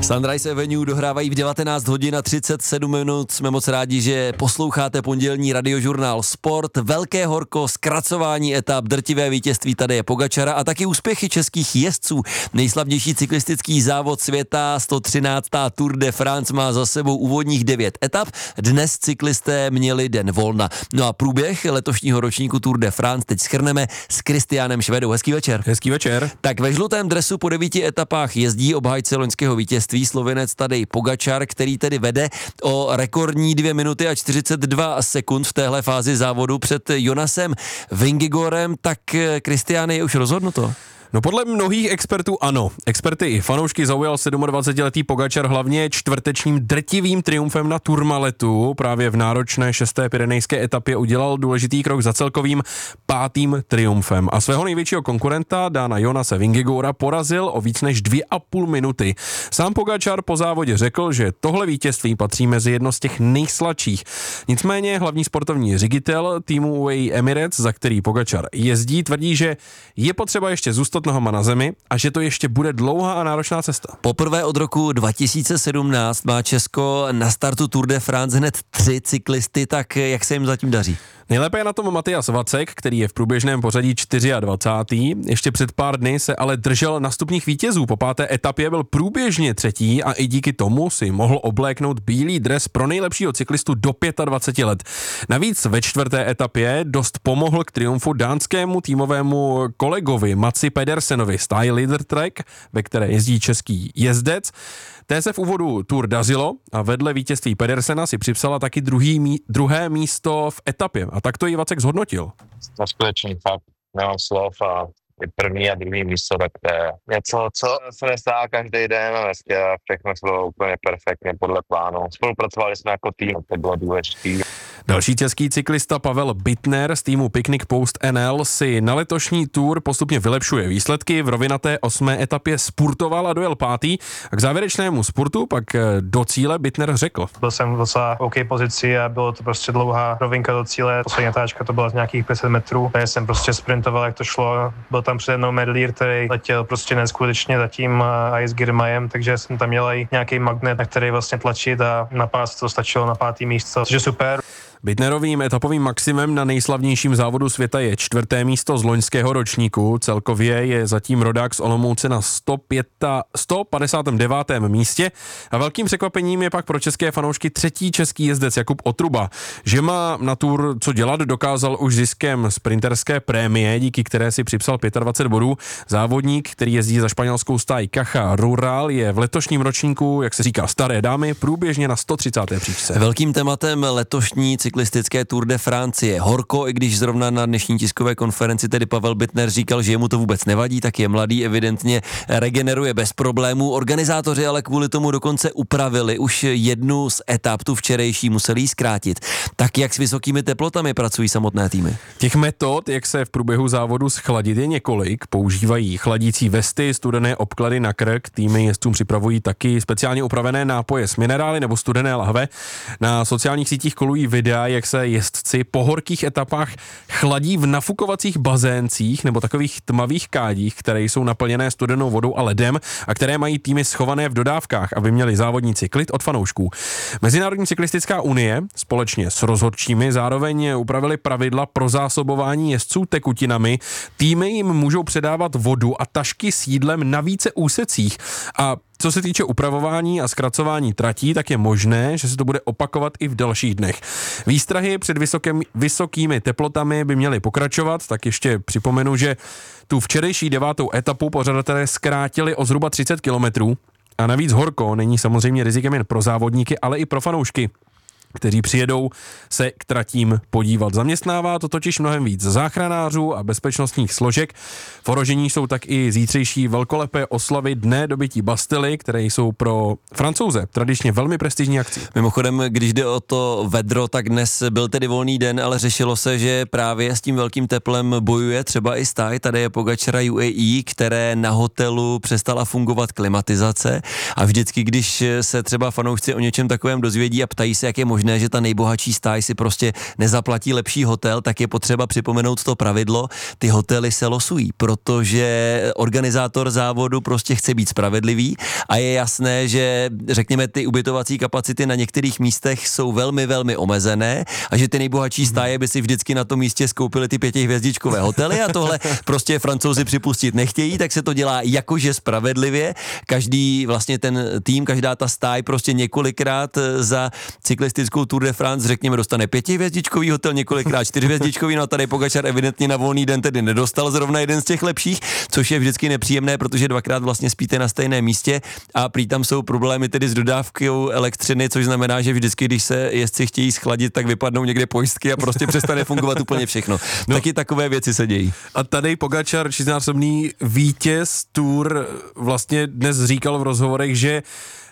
Sunrise Avenue dohrávají v 19 hodin a 37 minut. Jsme moc rádi, že posloucháte pondělní radiožurnál Sport. Velké horko, zkracování etap, drtivé vítězství Tadeje Pogačara a taky úspěchy českých jezdců. Nejslavnější cyklistický závod světa, 113. Tour de France, má za sebou úvodních 9 etap. Dnes cyklisté měli den volna. No a průběh letošního ročníku Tour de France teď shrneme s Kristiánem Švedou. Hezký večer. Hezký večer. Tak ve žlutém dresu po 9 etapách jezdí obhájce loňského vítězství Slovinec Tadej Pogačar, který tedy vede o rekordní 2 minuty a 42 sekund v téhle fázi závodu před Jonasem Vingegorem. Tak Kristiáne, je už rozhodnuto? No podle mnohých expertů ano. Experty i fanoušky zaujal 27letý Pogačar hlavně čtvrtečním drtivým triumfem na Tourmaletu. Právě v náročné 6. pyrenejské etapě udělal důležitý krok za celkovým 5. triumfem. A svého největšího konkurenta, Dana Jonase Vingegora, porazil o víc než 2,5 minuty. Sám Pogačar po závodě řekl, že tohle vítězství patří mezi jedno z těch nejsladších. Nicméně hlavní sportovní ředitel týmu UAE Emirates, za který Pogačar jezdí, tvrdí, že je potřeba ještě zůstat nohama na zemi a že to ještě bude dlouhá a náročná cesta. Poprvé od roku 2017 má Česko na startu Tour de France hned 3 cyklisty, tak jak se jim zatím daří? Nejlépe je na tom Matyas Vacek, který je v průběžném pořadí 24. Ještě před pár dny se ale držel na stupních vítězů. Po 5. etapě byl průběžně 3. a i díky tomu si mohl obléknout bílý dres pro nejlepšího cyklistu do 25 let. Navíc ve 4. etapě dost pomohl k triumfu dánskému týmovému kolegovi Matsi Pedersenovi Style Leader Trek, ve které jezdí český jezdec. Té se v úvodu Tour dařilo a vedle vítězství Pedersena si připsala taky druhé místo v etapě. A tak to i Vacek zhodnotil. To skutečně fakt nemám slov a i první a druhý místo, tak to je něco, co se nestává každý den a všechno bylo úplně perfektně podle plánu. Spolupracovali jsme jako tým, to bylo důležité. Další český cyklista Pavel Bittner z týmu Picnic Post NL si na letošní Tour postupně vylepšuje výsledky. V rovinaté 8. etapě spurtoval a dojel 5. A k závěrečnému spurtu pak do cíle Bittner řekl. Byl jsem v docela OK pozici a bylo to prostě dlouhá rovinka do cíle. Poslední natáčka to byla z nějakých 500 metrů. Já jsem prostě sprintoval, jak to šlo. Byl tam přede mnou Matt Lear, který letěl prostě neskutečně za tím Ice Girmajem, takže jsem tam měl i nějaký magnet, na který vlastně tlačit a na pás to stačilo na 5. místo, což je super. Bittnerovým etapovým maximem na nejslavnějším závodu světa je 4. místo z loňského ročníku. Celkově je zatím rodák z Olomouce na 159. místě a velkým překvapením je pak pro české fanoušky 3. český jezdec Jakub Otruba. Že má na Tour co dělat, dokázal už ziskem sprinterské prémie, díky které si připsal 25 bodů. Závodník, který jezdí za španělskou stáj Caja Rural, je v letošním ročníku, jak se říká, staré dámy, průběžně na 130. příčce. Velkým tématem letošní cyklistické Tour de France je horko, i když zrovna na dnešní tiskové konferenci tedy Pavel Bittner říkal, že jemu to vůbec nevadí, tak je mladý, evidentně regeneruje bez problémů. Organizátoři ale kvůli tomu dokonce upravili už jednu z etap, tu včerejší, museli ji zkrátit. Tak jak s vysokými teplotami pracují samotné týmy? Těch metod, jak se v průběhu závodu schladit, je několik. Používají chladící vesty, studené obklady na krk, týmy jezdcům připravují taky speciálně upravené nápoje s minerály nebo studené lahve. Na sociálních sítích kolují videa, jak se jezdci po horkých etapách chladí v nafukovacích bazéncích nebo takových tmavých kádích, které jsou naplněné studenou vodou a ledem a které mají týmy schované v dodávkách, aby měli závodníci klid od fanoušků. Mezinárodní cyklistická unie společně s rozhodčími zároveň upravili pravidla pro zásobování jezdců tekutinami. Týmy jim můžou předávat vodu a tašky s jídlem na více úsecích a co se týče upravování a zkracování tratí, tak je možné, že se to bude opakovat i v dalších dnech. Výstrahy před vysokými teplotami by měly pokračovat, tak ještě připomenu, že tu včerejší 9. etapu pořadatelé zkrátili o zhruba 30 kilometrů a navíc horko není samozřejmě rizikem jen pro závodníky, ale i pro fanoušky, kteří přijedou se k tratím podívat. Zaměstnává to totiž mnohem víc záchranářů a bezpečnostních složek. V ohrožení jsou tak i zítřejší velkolepé oslavy Dne dobytí Bastily, které jsou pro Francouze tradičně velmi prestižní akcí. Mimochodem, když jde o to vedro, tak dnes byl tedy volný den, ale řešilo se, že právě s tím velkým teplem bojuje třeba i stáj Tadeje Pogačara UAE, které na hotelu přestala fungovat klimatizace a vždycky, když se třeba fanoušci o něčem takovém dozvědí a ptají se, jak je možné, možné, že ta nejbohatší stáj si prostě nezaplatí lepší hotel, tak je potřeba připomenout to pravidlo, ty hotely se losují, protože organizátor závodu prostě chce být spravedlivý a je jasné, že řekněme ty ubytovací kapacity na některých místech jsou velmi, velmi omezené a že ty nejbohatší stáje by si vždycky na tom místě skoupili ty 5hvězdičkové hotely a tohle prostě Francouzi připustit nechtějí, tak se to dělá jakože spravedlivě. Každý vlastně ten tým, každá ta stáj prostě několikrát za cyklistickou Tour de France, řekněme, dostane 5hvězdičkový hotel, několikrát 4hvězdičkový, no a tady Pogačar evidentně na volný den tedy nedostal zrovna jeden z těch lepších, což je vždycky nepříjemné, protože dvakrát vlastně spíte na stejném místě a prý tam jsou problémy tedy s dodávkou elektřiny, což znamená, že vždycky, když se jezdci chtějí schladit, tak vypadnou někde pojistky a prostě přestane fungovat úplně všechno. No. Taky takové věci se dějí. A tady Pogačar, 6násobný vítěz Tour, vlastně dnes říkal v rozhovorech, že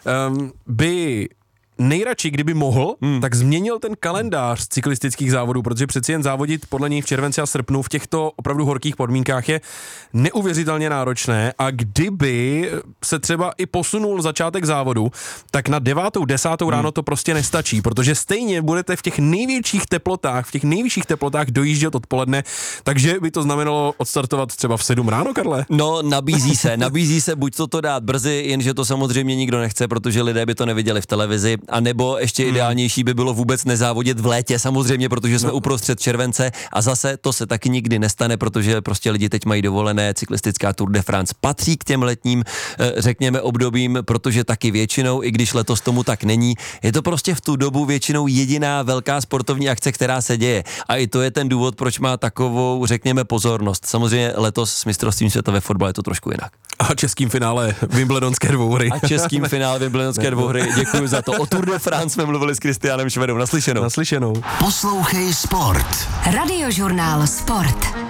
by nejradši, kdyby mohl, tak změnil ten kalendář cyklistických závodů, protože přeci jen závodit podle něj v červenci a srpnu v těchto opravdu horkých podmínkách je neuvěřitelně náročné a kdyby se třeba i posunul začátek závodu, tak na 9., 10. ráno to prostě nestačí, protože stejně budete v těch nejvyšších teplotách dojíždět odpoledne, takže by to znamenalo odstartovat třeba v 7 ráno, Karle? No, nabízí se buď to dát brzy, jenže to samozřejmě nikdo nechce, protože lidé by to neviděli v televizi, a nebo ještě ideálnější by bylo vůbec nezávodit v létě samozřejmě, protože jsme uprostřed července a zase to se taky nikdy nestane, protože prostě lidi teď mají dovolené, cyklistická Tour de France patří k těm letním, řekněme, obdobím, protože taky většinou, i když letos tomu tak není, je to prostě v tu dobu většinou jediná velká sportovní akce, která se děje. A i to je ten důvod, proč má takovou, řekněme, pozornost. Samozřejmě letos s mistrovstvím světa ve fotbale je to trošku jinak. A českým finále Wimbledonské dvouhry. Děkuji za to. O Tour de France jsme mluvili s Kristiánem Švedou. Naslyšenou. Naslyšenou. Poslouchej Sport. Radiožurnál Sport.